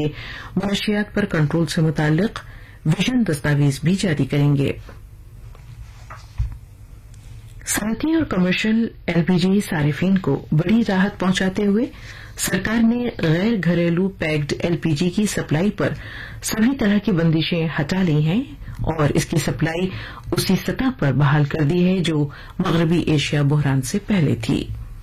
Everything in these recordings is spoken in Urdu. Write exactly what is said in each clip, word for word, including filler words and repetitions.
لیے منشیات پر کنٹرول سے متعلق ویژن دستاویز بھی جاری کریں گے۔ صنعتی اور کمرشل ایل پی جی صارفین کو بڑی راحت پہنچاتے ہوئے سرکار نے غیر گھریلو پیکڈ ایل پی جی کی سپلائی پر سبھی طرح کی بندشیں ہٹا لی ہیں اور اس کی سپلائی اسی سطح پر بحال کر دی ہے جو مغربی ایشیا بحران سے پہلے تھی۔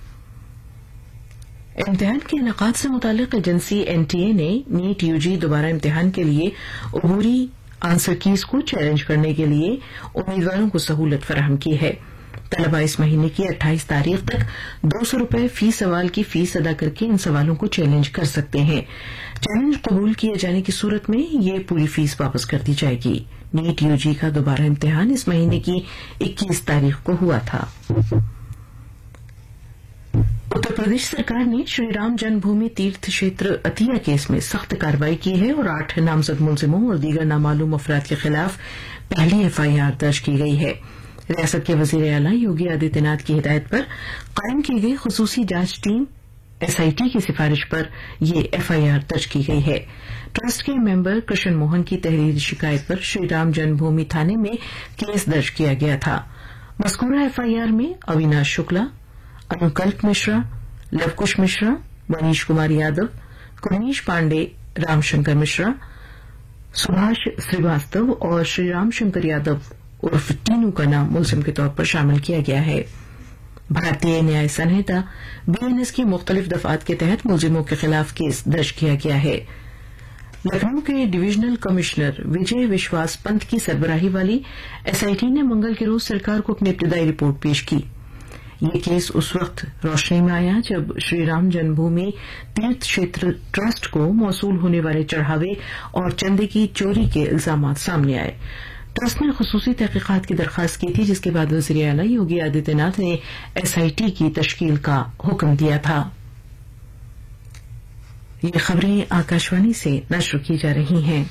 امتحان کے انعقاد سے متعلق ایجنسی این ٹی اے نے نیٹ یو جی دوبارہ امتحان کے لیے عبوری آنسر کیز کو چیلنج کرنے کے لیے امیدواروں کو سہولت فراہم کی ہے۔ طلبہ اس مہینے کی اٹھائیس تاریخ تک دو سو روپے فی سوال کی فیس ادا کر کے ان سوالوں کو چیلنج کر سکتے ہیں۔ چیلنج قبول کیے جانے کی صورت میں یہ پوری فیس واپس کر دی جائے گی۔ نیٹ یو جی کا دوبارہ امتحان اس مہینے کی اکیس تاریخ کو ہوا تھا۔ اتر پردیش سرکار نے شری رام جنم بھومی تیرتھ کھیتر عطیہ کیس میں سخت کارروائی کی ہے اور آٹھ نامزد ملزموں اور دیگر نامعلوم افراد کے خلاف پہلی ایف آئی آر درج کی گئی ہے۔ ریاست کے وزیر اعلیٰ یوگی آدتیہ ناتھ کی ہدایت پر قائم کی گئی خصوصی جانچ ٹیم ایس آئی ٹی کی سفارش پر یہ ایف آئی آر درج کی گئی ہے۔ ٹرسٹ کے ممبر کرشن موہن کی تحریری شکایت پر شری رام جنم بھومی تھانے میں کیس درج کیا گیا تھا۔ مذکورہ ایف آئی آر میں اویناش شکلا، انوکلپ مشرا، لوکش مشرا، منیش کمار یادو، کنیش پانڈے، رام شنکر مشرا، سبھاش سریواستو اور شری رام شنکر یادو عرف ٹینو کا نام ملزم کے طور پر شامل کیا گیا ہے۔ بھارتی نیائے سنہتا بی این ایس کی مختلف دفعات کے تحت ملزموں کے خلاف کیس درج کیا گیا ہے۔ لکھنؤ کے ڈویژنل کمشنر وجے وشواس پنت کی سربراہی والی ایس آئی ٹی نے منگل کے روز سرکار کو اپنی ابتدائی رپورٹ پیش کی۔ یہ کیس اس وقت روشنی میں آیا جب شری رام جنم بھومی تیرتھ کھیتر ٹرسٹ کو موصول ہونے والے چڑھاوے اور چندے کی چوری کے الزامات سامنے آئے۔ ٹرسٹ نے خصوصی تحقیقات کی درخواست کی تھی جس کے بعد وزیر اعلیٰ یوگی آدتیہ ناتھ نے ایس آئی ٹی کی تشکیل کا حکم دیا تھا۔ یہ خبریں آکاشوانی سے نشر کی جا رہی ہیں۔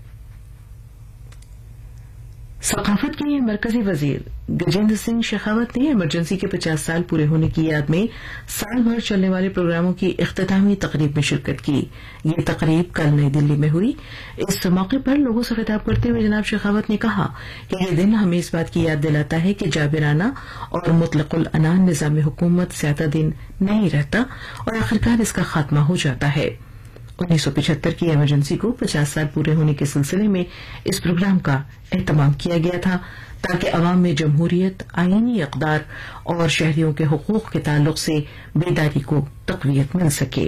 ثقافت کے مرکزی وزیر گجیندر سنگھ شیخاوت نے ایمرجنسی کے پچاس سال پورے ہونے کی یاد میں سال بھر چلنے والے پروگراموں کی اختتامی تقریب میں شرکت کی۔ یہ تقریب کل نئی دلی میں ہوئی۔ اس موقع پر لوگوں سے خطاب کرتے ہوئے جناب شیخاوت نے کہا کہ یہ دن ہمیں اس بات کی یاد دلاتا ہے کہ جابرانہ اور مطلق العنان نظام حکومت زیادہ دن نہیں رہتا اور آخرکار اس کا خاتمہ ہو جاتا ہے۔ انیس سو پچہتر کی ایمرجنسی کو پچاس سال پورے ہونے کے سلسلے میں اس پروگرام کا اہتمام کیا گیا تھا تاکہ عوام میں جمہوریت، آئینی اقدار اور شہریوں کے حقوق کے تعلق سے بیداری کو تقویت مل سکے۔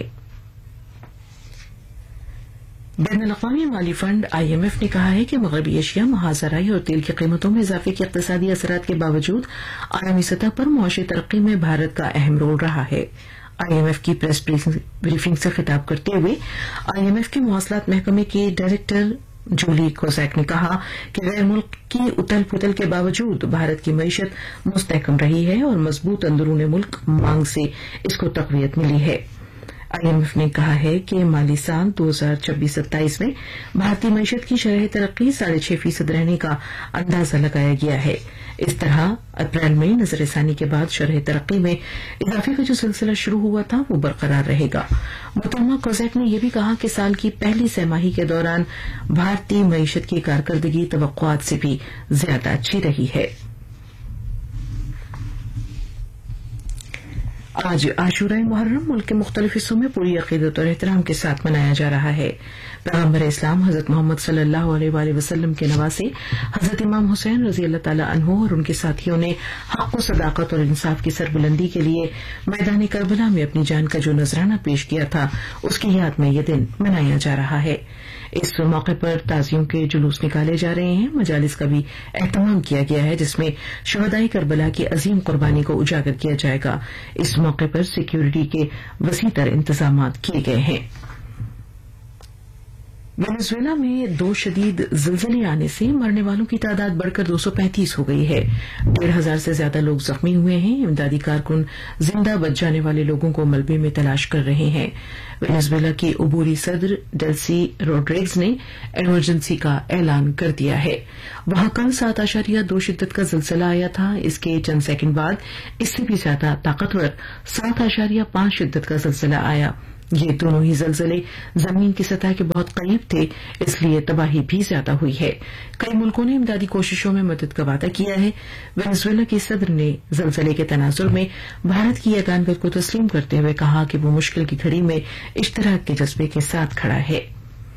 بین الاقوامی مالی فنڈ آئی ایم ایف نے کہا ہے کہ مغربی ایشیا محاذ زراعی اور تیل کی قیمتوں میں اضافے کے اقتصادی اثرات کے باوجود عالمی سطح پر معاشی ترقی میں بھارت کا اہم رول رہا ہے۔ آئی ایم ایف کی پریس بریفنگ سے خطاب کرتے ہوئے آئی ایم ایف کے مواصلات محکمے کے ڈائریکٹر جولی کوزیک نے کہا کہ غیر ملک کی اتل پتل کے باوجود بھارت کی معیشت مستحکم رہی ہے اور مضبوط اندرون ملک مانگ سے اس کو تقویت ملی ہے۔ آئی ایم ایف نے کہا ہے کہ مالی سال دو ہزار چھبیس ستائیس میں بھارتی معیشت کی شرح ترقی ساڑھے چھ فیصد رہنے کا اندازہ لگایا گیا ہے۔ اس طرح اپریل میں نظر ثانی کے بعد شرح ترقی میں اضافے کا جو سلسلہ شروع ہوا تھا وہ برقرار رہے گا۔ محترمہ کوزیک نے یہ بھی کہا کہ سال کی پہلی سہ ماہی کے دوران بھارتی معیشت کی کارکردگی توقعات سے بھی زیادہ اچھی رہی ہے۔ آج عاشورہ محرم ملک کے مختلف حصوں میں پوری عقیدت اور احترام کے ساتھ منایا جا رہا ہے۔ پیغمبر اسلام حضرت محمد صلی اللہ علیہ وآلہ وسلم کے نواسے حضرت امام حسین رضی اللہ تعالی عنہ اور ان کے ساتھیوں نے حق و صداقت اور انصاف کی سربلندی کے لیے میدان کربلا میں اپنی جان کا جو نذرانہ پیش کیا تھا اس کی یاد میں یہ دن منایا جا رہا ہے۔ اس موقع پر تعزیوں کے جلوس نکالے جا رہے ہیں۔ مجالس کا بھی اہتمام کیا گیا ہے جس میں شہدائے کربلا کی عظیم قربانی کو اجاگر کیا جائے گا۔ اس موقع پر سیکیورٹی کے وسیع تر انتظامات کیے گئے ہیں۔ وینزویلا میں دو شدید زلزلے آنے سے مرنے والوں کی تعداد بڑھ کر دو سو پینتیس ہو گئی ہے۔ ڈیڑھ ہزار سے زیادہ لوگ زخمی ہوئے ہیں۔ امدادی کارکن زندہ بچ جانے والے لوگوں کو ملبے میں تلاش کر رہے ہیں۔ وینزویلا کی عبوری صدر ڈیلسی روڈریگز نے ایمرجنسی کا اعلان کر دیا ہے۔ وہاں کل سات اشاریہ دو شدت کا زلزلہ آیا تھا۔ اس کے چند سیکنڈ بعد اس سے بھی زیادہ طاقتور سات اشاریہ پانچ شدت کا زلزلہ آیا۔ ये दोनों ही जलजले जमीन की सतह के बहुत करीब थे, इसलिए तबाही भी ज्यादा हुई है। कई मुल्कों ने इमदादी कोशिशों में मदद का वादा किया है। वेनेजुएला के सदर ने जलजले के तनाजुर में भारत की यगानगत को तस्लीम करते हुए कहा कि वो मुश्किल की घड़ी में इश्तराक के जज्बे के साथ खड़ा है।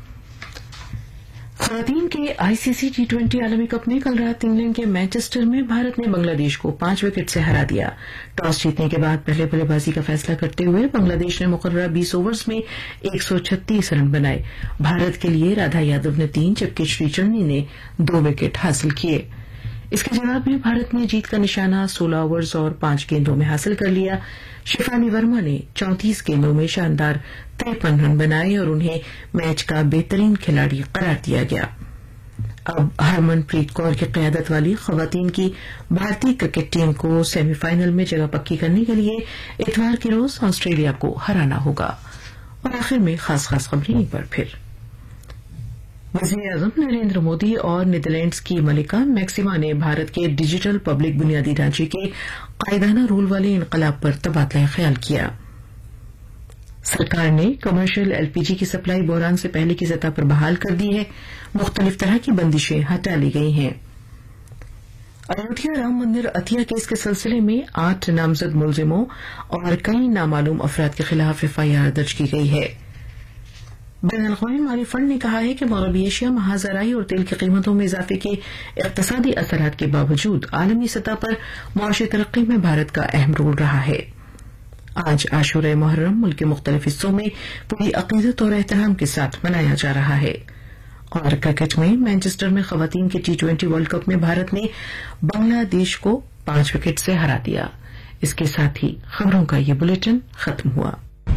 खवातीन के आईसीसी टी ट्वेंटी आलमी कप में कल रात इंग्लैंड के मैनचेस्टर में भारत ने बांग्लादेश को पांच विकेट से हरा दिया। टॉस जीतने के बाद पहले बल्लेबाजी का फैसला करते हुए बांग्लादेश ने मुकर्ररा बीस ओवर्स में एक सौ छत्तीस रन बनाए। भारत के लिए राधा यादव ने तीन जबकि श्रीचरणी ने दो विकेट हासिल किए। इसके जवाब में भारत ने जीत का निशाना सोलह ओवर्स और पांच गेंदों में हासिल कर लिया। शिफाली वर्मा ने चौंतीस गेंदों में शानदार तिरपन रन बनाए और उन्हें मैच का बेहतरीन खिलाड़ी करार दिया गया। अब हरमनप्रीत कौर की क़यादत वाली खवातीन की भारतीय क्रिकेट टीम को सेमीफाइनल में जगह पक्की करने के लिए इतवार के रोज ऑस्ट्रेलिया को हराना होगा। और आखिर में खास खास खबरें एक बार फिर। वज़ीर-ए-आज़म नरेंद्र मोदी और नीदरलैंड्स की मलिका मैक्सिमा ने भारत के डिजिटल पब्लिक बुनियादी ढांचे के कायदाना रूल वाले इनकलाब पर तबादला ख्याल किया। सरकार ने कमर्शियल एलपीजी की सप्लाई बहरान से पहले की सतह पर बहाल कर दी है। मुख्तलिफ तरह की बंदिशें हटा ली गई हैं। अयोध्या राम मंदिर अतिया केस के सिलसिले में आठ नामजद मुलजिमों और कई नामालूम अफराद के खिलाफ एफआईआर दर्ज की गई है। बैनुल-अक़वामी माली फंड ने कहा है कि मग़रबी एशिया महाजराई और तेल की कीमतों में इजाफे के इक़्तिसादी असरात के बावजूद आलमी सतह पर मुआशी तरक्की में भारत का अहम रोल रहा है। आज आशूरा मुहर्रम मुल्क के मुख्तलिफ हिस्सों में पूरी अक़ीदत और एहतराम के साथ मनाया जा रहा है। और क्रिकेट में मैनचेस्टर में खवातीन के टी ट्वेंटी वर्ल्ड कप में भारत ने बांग्लादेश को पांच विकेट से हरा दिया। इसके साथ ही खबरों का ये बुलेटिन खत्म हुआ।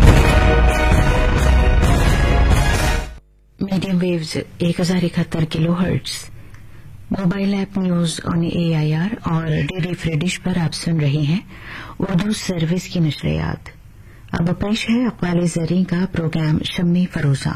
मीडियम वेव्स एक हजार इकहत्तर kilo hertz, mobile app news on A I R और डीडी फ्री डिश पर आप सुन रहे हैं उर्दू सर्विस की नशरियात। अब पेश है अक़वाल ज़री का प्रोग्राम शम्मी फरोजा।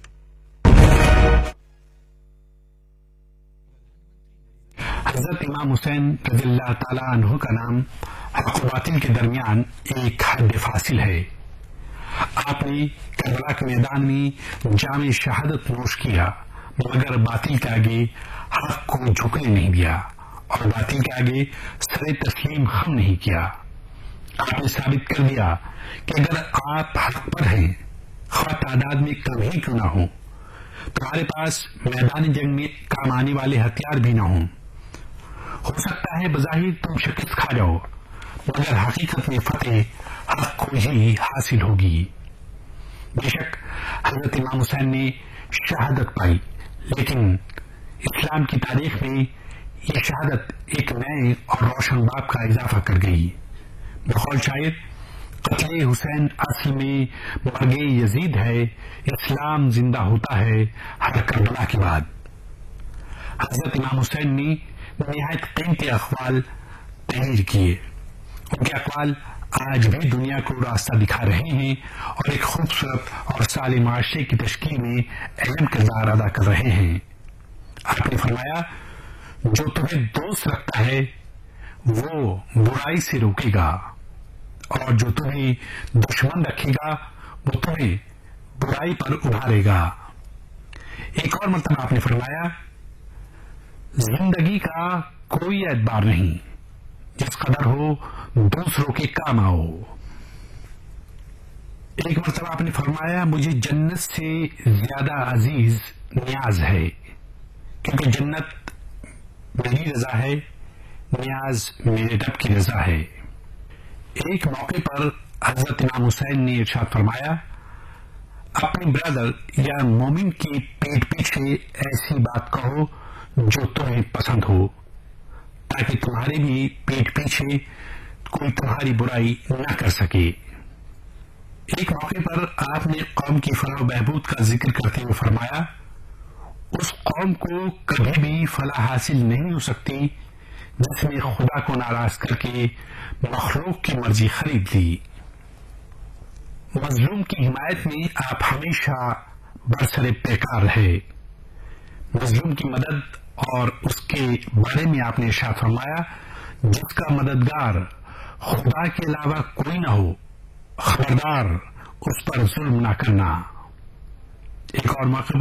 हजरत इमाम हुसैन रज़ियल्लाहु ताला अन्हु का नाम हक़ व बातिल के दरमियान एक हद फासिल है। आपने करबला के मैदान में जामे शहादत नोश किया, मगर बातिल के आगे हक को झुकने नहीं दिया और बातिल के आगे सरे तस्लीम खम नहीं किया। आपने साबित कर दिया कि अगर आप हक पर हैं, खा तादाद में कम ही क्यों ना हो, तुम्हारे पास मैदानी जंग में काम आने वाले हथियार भी ना हों। हो सकता है बज़ाहिर तुम शिकस्त खा जाओ, मगर हकीकत में फतेह हक को ही हासिल होगी। बेशक हजरत इमाम हुसैन ने शहादत पाई, लेकिन इस्लाम की तारीख में ये शहादत एक नए और रोशन बाब का इजाफा कर गई। बकौल शायर, कत्ले हुसैन असल में मरगे यजीद है, इस्लाम जिंदा होता है हर करबला के बाद। हजरत इमाम हुसैन ने निहायत कीमती अक़वाल तहरीर किए। उनके अक़वाल आज भी दुनिया को रास्ता दिखा रहे हैं और एक खूबसूरत और साले माशरे की तश्कील में अहम किरदार अदा कर रहे हैं। आपने फरमाया, जो तुम्हें दोस्त रखता है वो बुराई से रोकेगा और जो तुम्हें दुश्मन रखेगा वो तुम्हें बुराई पर उभारेगा। एक और मरतबा आपने फरमाया, जिंदगी का कोई एतबार नहीं जिस कदर हो दूसरों के काम आओ। एक मरतबा आपने फरमाया, मुझे जन्नत से ज्यादा अजीज न्याज है, क्योंकि जन्नत मेरी रजा है, न्याज मेरे रब की रजा है। एक मौके पर हजरत इमाम हुसैन ने इरशाद फरमाया, अपने ब्रदर या मोमिन की पीठ पीछे ऐसी बात कहो जो तुम्हें पसंद हो, ताकि तुम्हारे भी पीठ पीछे कोई तुम्हारी बुराई न कर सके। एक मौके पर आपने कौम की फलाह बहबूद का जिक्र करते हुए फरमाया, उस कौम को कभी भी फलाह हासिल नहीं हो सकती जिसने खुदा को नाराज करके मखलूक की मर्जी खरीद ली। मजलूम की हिमायत में आप हमेशा बरसरे पैकार रहे। मजलूम की मदद और उसके बारे में आपने इरशाद फरमाया, जिसका मददगार खुदा के अलावा कोई न हो, खबरदार उस पर जुल्म न करना। एक और मौके